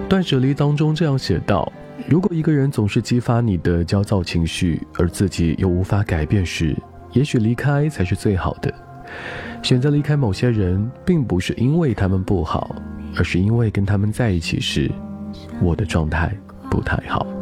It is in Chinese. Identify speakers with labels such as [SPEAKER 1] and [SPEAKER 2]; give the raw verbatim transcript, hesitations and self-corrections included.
[SPEAKER 1] 断舍离当中这样写道，如果一个人总是激发你的焦躁情绪，而自己又无法改变时，也许离开才是最好的。选择离开某些人，并不是因为他们不好，而是因为跟他们在一起时，我的状态不太好。